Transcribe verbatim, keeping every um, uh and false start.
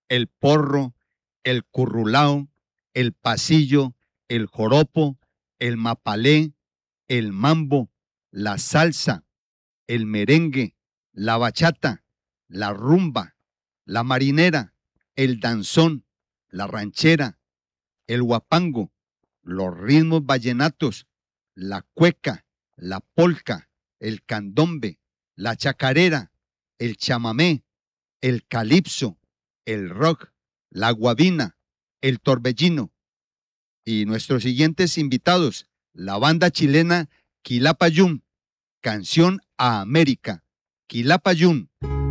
el porro, el currulao, el pasillo, el joropo, el mapalé, el mambo, la salsa, el merengue, la bachata, la rumba, la marinera, el danzón, la ranchera, el huapango, los ritmos vallenatos, la cueca, la polca, el candombe, la chacarera, el chamamé, el calipso, el rock, la guabina, el torbellino. Y nuestros siguientes invitados, la banda chilena Quilapayún, canción a América. Quilapayún.